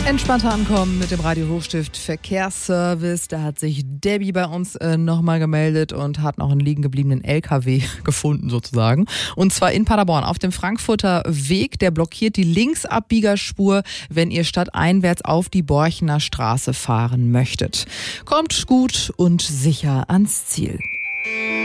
Entspannter ankommen mit dem Radio Hochstift Verkehrsservice. Da hat sich Debbie bei uns nochmal gemeldet und hat noch einen liegen gebliebenen LKW gefunden sozusagen. Und zwar in Paderborn auf dem Frankfurter Weg. Der blockiert die Linksabbiegerspur, wenn ihr stadteinwärts auf die Borchener Straße fahren möchtet. Kommt gut und sicher ans Ziel.